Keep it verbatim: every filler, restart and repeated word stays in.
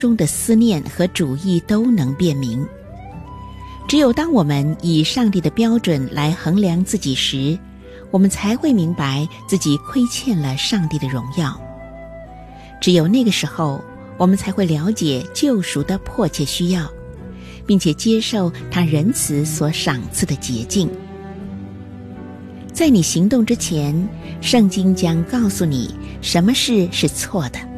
中的思念和主意都能辨明。只有当我们以上帝的标准来衡量自己时，我们才会明白自己亏欠了上帝的荣耀。只有那个时候，我们才会了解救赎的迫切需要，并且接受他仁慈所赏赐的捷径。在你行动之前，圣经将告诉你什么事是错的。